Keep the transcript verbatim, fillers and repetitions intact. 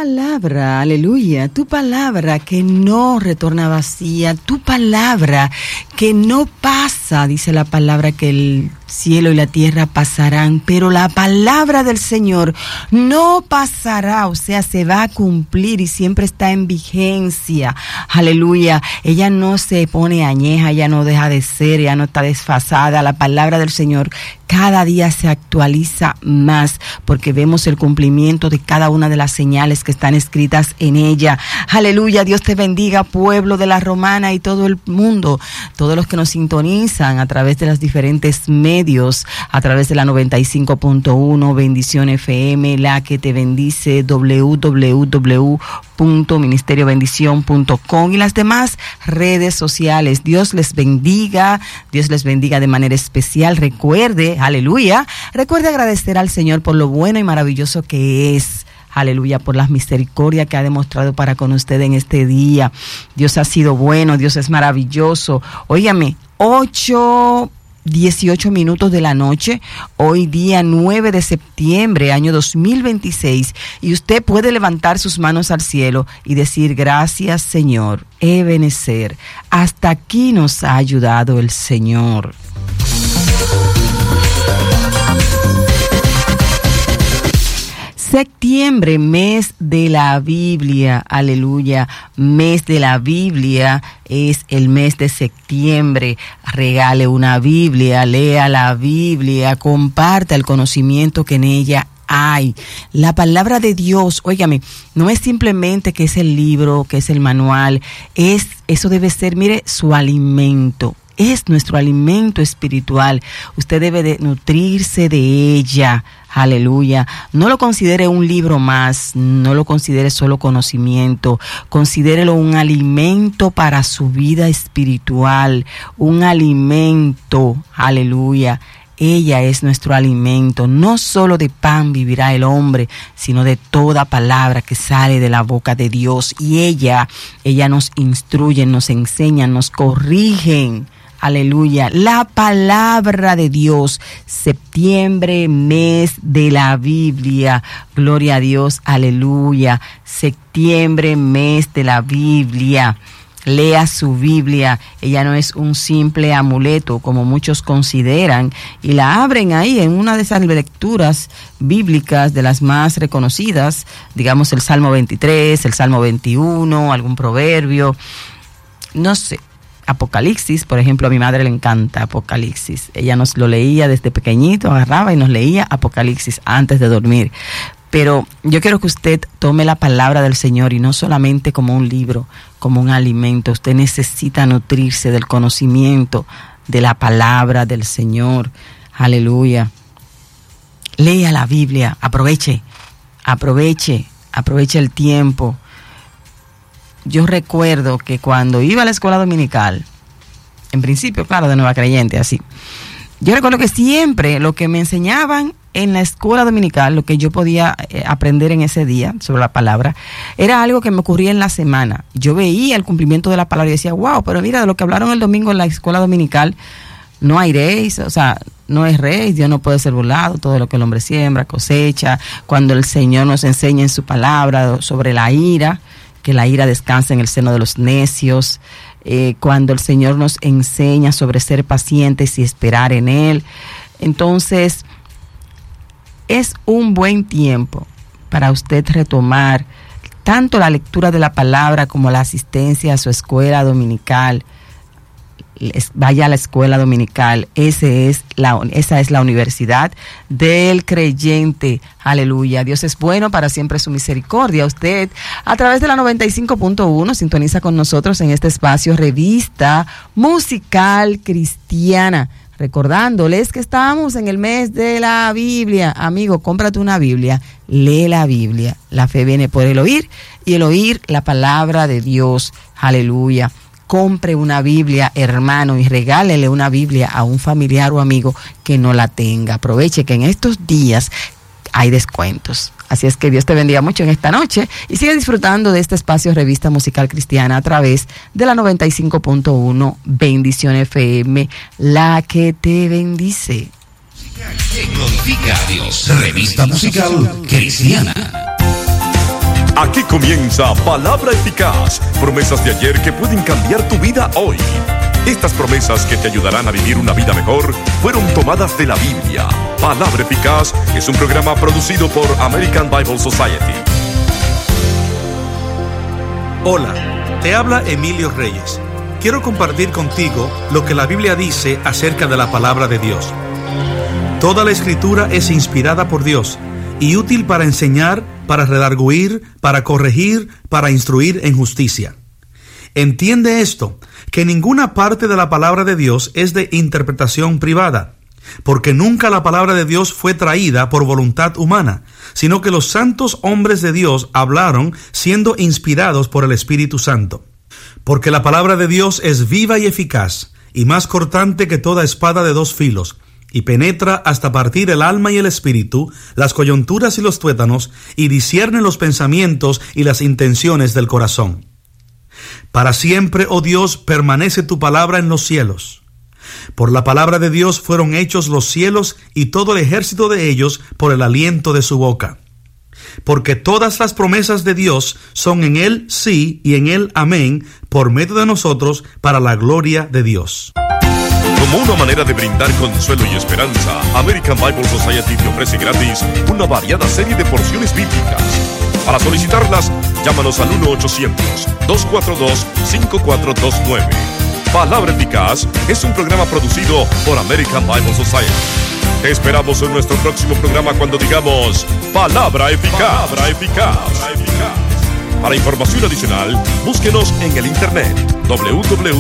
palabra, aleluya, tu palabra que no retorna vacía, tu palabra que no pasa, dice la palabra que el cielo y la tierra pasarán, pero la palabra del Señor no pasará, o sea, se va a cumplir y siempre está en vigencia, aleluya. Ella no se pone añeja, ella no deja de ser, ella no está desfasada. La palabra del Señor cada día se actualiza más porque vemos el cumplimiento de cada una de las señales que están escritas en ella. Aleluya, Dios te bendiga, pueblo de la Romana y todo el mundo, todos los que nos sintonizan a través de los diferentes medios, a través de la noventa y cinco punto uno, Bendición F M, la que te bendice, doble u doble u doble u punto ministerio bendición punto com y las demás redes sociales. Dios les bendiga, Dios les bendiga de manera especial. Recuerde, aleluya, recuerde agradecer al Señor por lo bueno y maravilloso que es. Aleluya, por las misericordias que ha demostrado para con usted en este día. Dios ha sido bueno, Dios es maravilloso. Óigame, ocho dieciocho minutos de la noche, hoy día nueve de septiembre, año dos mil veintiséis, y usted puede levantar sus manos al cielo y decir: gracias, Señor, Ebenezer, hasta aquí nos ha ayudado el Señor. Septiembre, mes de la Biblia, aleluya, mes de la Biblia, es el mes de septiembre. Regale una Biblia, lea la Biblia, comparta el conocimiento que en ella hay. La palabra de Dios, óigame, no es simplemente que es el libro, que es el manual, es, eso debe ser, mire, su alimento. Es nuestro alimento espiritual. Usted debe de nutrirse de ella. Aleluya. No lo considere un libro más, no lo considere solo conocimiento, considérelo un alimento para su vida espiritual, un alimento. Aleluya. Ella es nuestro alimento. No solo de pan vivirá el hombre, sino de toda palabra que sale de la boca de Dios. Y ella, ella nos instruye, nos enseña, nos corrige. Aleluya, la palabra de Dios, septiembre, mes de la Biblia, gloria a Dios, aleluya, septiembre, mes de la Biblia. Lea su Biblia, ella no es un simple amuleto como muchos consideran y la abren ahí en una de esas lecturas bíblicas de las más reconocidas, digamos el Salmo veintitrés, el Salmo veintiuno, algún proverbio, no sé. Apocalipsis, por ejemplo, a mi madre le encanta Apocalipsis. Ella nos lo leía desde pequeñito, agarraba y nos leía Apocalipsis antes de dormir. Pero yo quiero que usted tome la palabra del Señor y no solamente como un libro, como un alimento. Usted necesita nutrirse del conocimiento de la palabra del Señor. Aleluya. Lea la Biblia, aproveche, aproveche, aproveche el tiempo. Yo recuerdo que cuando iba a la escuela dominical, en principio, claro, de nueva creyente, así. Yo recuerdo que siempre lo que me enseñaban en la escuela dominical, lo que yo podía eh, aprender en ese día sobre la palabra, era algo que me ocurría en la semana. Yo veía el cumplimiento de la palabra y decía, wow, pero mira, de lo que hablaron el domingo en la escuela dominical, no hay reis, o sea, no es rey, Dios no puede ser burlado, todo lo que el hombre siembra, cosecha. Cuando el Señor nos enseña en su palabra sobre la ira, que la ira descansa en el seno de los necios, eh, cuando el Señor nos enseña sobre ser pacientes y esperar en Él. Entonces, es un buen tiempo para usted retomar tanto la lectura de la palabra como la asistencia a su escuela dominical. Vaya a la escuela dominical, ese es la, esa es la universidad del creyente. Aleluya, Dios es bueno, para siempre su misericordia. Usted a través de la noventa y cinco punto uno sintoniza con nosotros en este espacio Revista Musical Cristiana. Recordándoles que estamos en el mes de la Biblia. Amigo, cómprate una Biblia, lee la Biblia. La fe viene por el oír y el oír la palabra de Dios. Aleluya. Compre una Biblia, hermano, y regálele una Biblia a un familiar o amigo que no la tenga. Aproveche que en estos días hay descuentos. Así es que Dios te bendiga mucho en esta noche y sigue disfrutando de este espacio Revista Musical Cristiana a través de la noventa y cinco punto uno Bendición F M, la que te bendice. Que glorifica a Dios. Revista Musical Cristiana. Aquí comienza Palabra Eficaz, promesas de ayer que pueden cambiar tu vida hoy. Estas promesas que te ayudarán a vivir una vida mejor fueron tomadas de la Biblia. Palabra Eficaz es un programa producido por American Bible Society. Hola, te habla Emilio Reyes. Quiero compartir contigo lo que la Biblia dice acerca de la palabra de Dios. Toda la Escritura es inspirada por Dios y útil para enseñar, para redarguir, para corregir, para instruir en justicia. Entiende esto, que ninguna parte de la palabra de Dios es de interpretación privada, porque nunca la palabra de Dios fue traída por voluntad humana, sino que los santos hombres de Dios hablaron siendo inspirados por el Espíritu Santo. Porque la palabra de Dios es viva y eficaz, y más cortante que toda espada de dos filos, y penetra hasta partir el alma y el espíritu, las coyunturas y los tuétanos, y discierne los pensamientos y las intenciones del corazón. Para siempre, oh Dios, permanece tu palabra en los cielos. Por la palabra de Dios fueron hechos los cielos y todo el ejército de ellos por el aliento de su boca. Porque todas las promesas de Dios son en Él sí y en Él amén, por medio de nosotros, para la gloria de Dios. Como una manera de brindar consuelo y esperanza, American Bible Society te ofrece gratis una variada serie de porciones bíblicas. Para solicitarlas, llámanos al uno ochocientos, dos cuatro dos, cinco cuatro dos nueve. Palabra Eficaz es un programa producido por American Bible Society. Te esperamos en nuestro próximo programa cuando digamos Palabra Eficaz. Palabra Eficaz. Para información adicional, búsquenos en el internet doble u doble u doble u